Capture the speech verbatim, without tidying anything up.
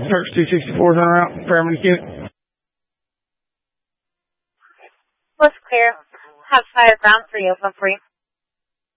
Turks two sixty-four, turn around. Paramedic unit. What's clear? Have fire ground three open for you.